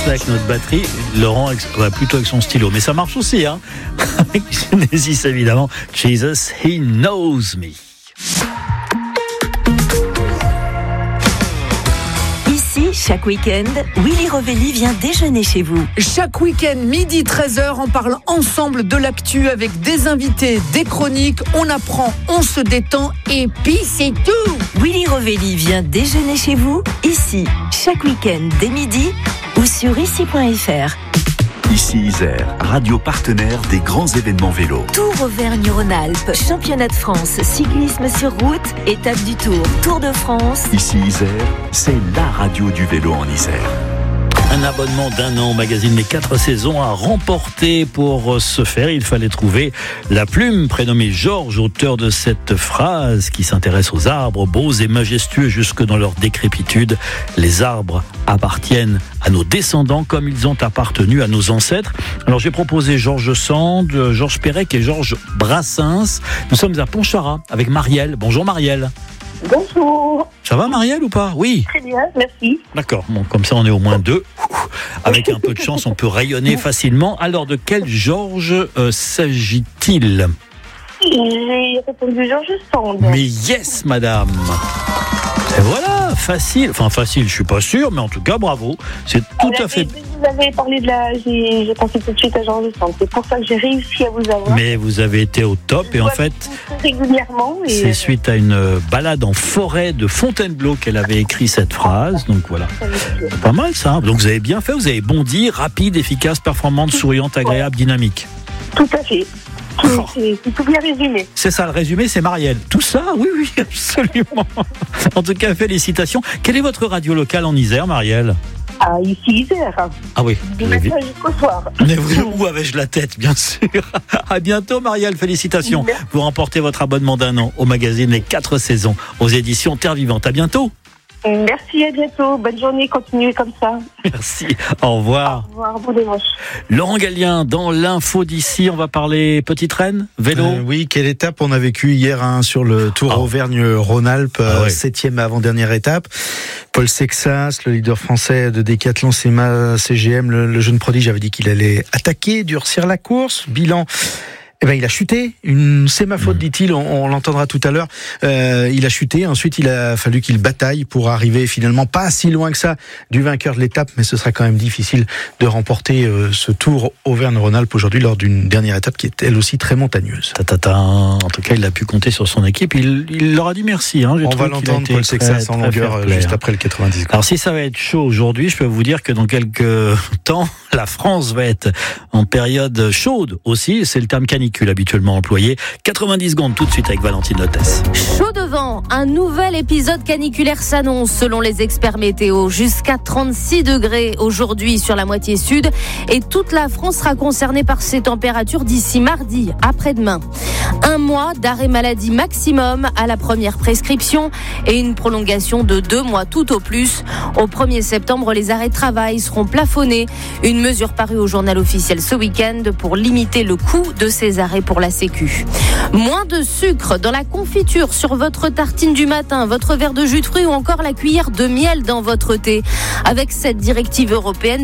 avec notre batterie. Laurent plutôt avec son stylo, mais ça marche aussi, hein. Avec Genesis évidemment. Jesus, He Knows Me. Ici, chaque week-end, Willy Rovelli vient déjeuner chez vous. Chaque week-end, midi 13h, on parle ensemble de l'actu avec des invités, des chroniques, on apprend, on se détend et puis c'est tout. Willy Rovelli vient déjeuner chez vous, ici, chaque week-end dès midi ou sur ici.fr. Ici Isère, radio partenaire des grands événements vélo. Tour Auvergne-Rhône-Alpes, championnat de France, cyclisme sur route, étape du Tour, Tour de France. Ici Isère, c'est la radio du vélo en Isère. Un abonnement d'1 an au magazine Les 4 saisons à remporter. Pour ce faire, il fallait trouver la plume prénommée Georges, auteur de cette phrase qui s'intéresse aux arbres, beaux et majestueux jusque dans leur décrépitude. Les arbres appartiennent à nos descendants comme ils ont appartenu à nos ancêtres. Alors j'ai proposé Georges Sand, Georges Perec et Georges Brassens. Nous sommes à Pontcharrat avec Marielle. Bonjour Marielle. Bonjour. Ça va Marielle ou pas? Oui. Très bien, merci. D'accord, bon, comme ça on est au moins deux. Avec un peu de chance, on peut rayonner facilement. Alors de quel Georges s'agit-il? J'ai répondu Georges Sand. Mais yes madame. Et voilà, facile. Enfin facile, je suis pas sûr, mais en tout cas bravo. C'est tout à fait... Vous avez parlé de la... J'ai pensé tout de suite à Georges Sand. C'est pour ça que j'ai réussi à vous avoir. Mais vous avez été au top et en fait... Régulièrement. Et c'est suite à une balade en forêt de Fontainebleau qu'elle avait écrit cette phrase. Donc voilà. C'est pas mal ça. Donc vous avez bien fait, vous avez bondi, rapide, efficace, performante, souriante, agréable, dynamique. Tout à fait. C'est tout bien résumé. C'est ça, le résumé, c'est Marielle. Tout ça, oui, absolument. En tout cas, félicitations. Quelle est votre radio locale en Isère, Marielle? Ah, ici, Isère. Ah oui. Du matin jusqu'au soir. Mais où avais-je la tête, bien sûr. À bientôt, Marielle. Félicitations. Merci. Vous remportez votre abonnement d'1 an au magazine Les 4 saisons, aux éditions Terre Vivante. À bientôt. Merci, à bientôt. Bonne journée, continuez comme ça. Merci, au revoir. Au revoir, bon dimanche. Laurent Gallien, dans l'info d'ici, on va parler Petite Reine, vélo. Oui, quelle étape on a vécu hier sur le Tour Auvergne-Rhône-Alpes, 7e avant-dernière étape. Paul Sexas, le leader français de Décathlon CGM, le jeune prodige avait dit qu'il allait attaquer, durcir la course. Bilan... il a chuté. C'est ma faute, dit-il. On l'entendra tout à l'heure. Il a chuté. Ensuite, il a fallu qu'il bataille pour arriver finalement pas si loin que ça du vainqueur de l'étape. Mais ce sera quand même difficile de remporter ce Tour Auvergne-Rhône-Alpes aujourd'hui lors d'une dernière étape qui est elle aussi très montagneuse. En tout cas, il a pu compter sur son équipe. Il leur a dit merci. On va l'entendre, Paul Sexas, en longueur juste après le 90. Alors, si ça va être chaud aujourd'hui, je peux vous dire que dans quelques temps, la France va être en période chaude aussi. C'est le terme canicule habituellement employé. 90 secondes tout de suite avec Valentine Lotès. Chaud devant, un nouvel épisode caniculaire s'annonce selon les experts météo. Jusqu'à 36 degrés aujourd'hui sur la moitié sud et toute la France sera concernée par ces températures d'ici mardi, après-demain. 1 mois d'arrêt maladie maximum à la première prescription et une prolongation de 2 mois tout au plus. Au 1er septembre, les arrêts de travail seront plafonnés. Une mesure parue au journal officiel ce week-end pour limiter le coût de ces arrêts pour la Sécu. Moins de sucre dans la confiture, sur votre tartine du matin, votre verre de jus de fruits ou encore la cuillère de miel dans votre thé. Avec cette directive européenne,